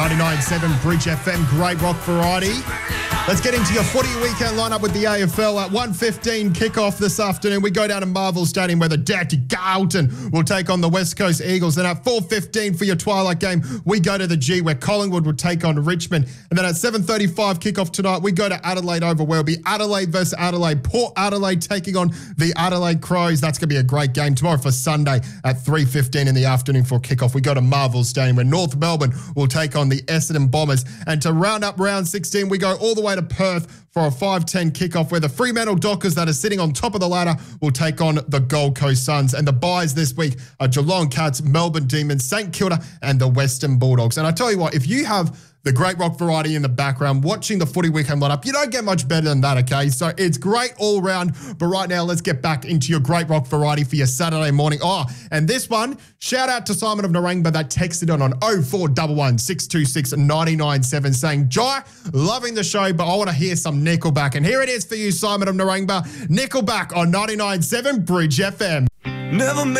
99.7 Bridge FM, great rock variety. Let's get into your footy weekend lineup with the AFL. At 1:15 kickoff this afternoon, we go down to Marvel Stadium where the Dirty Carlton will take on the West Coast Eagles. Then at 4:15 for your twilight game, we go to the G where Collingwood will take on Richmond. And then at 7:35 kickoff tonight, we go to Adelaide Oval where it'll be Adelaide versus Adelaide. Port Adelaide taking on the Adelaide Crows. That's going to be a great game. Tomorrow for Sunday at 3:15 in the afternoon for kickoff, we go to Marvel Stadium where North Melbourne will take on the Essendon Bombers. And to round up round 16, we go all the way to Perth for a 5:10 kickoff where the Fremantle Dockers that are sitting on top of the ladder will take on the Gold Coast Suns. And the buys this week are Geelong Cats, Melbourne Demons, St Kilda and the Western Bulldogs. And I tell you what, if you have the great rock variety in the background, watching the footy weekend lineup, you don't get much better than that, okay? So it's great all round. But right now, let's get back into your great rock variety for your Saturday morning. Oh, and this one, shout out to Simon of Narangba that texted on 0411 626 997 saying, Jai, loving the show, but I want to hear some Nickelback. And here it is for you, Simon of Narangba. Nickelback on 99.7 Bridge FM. Never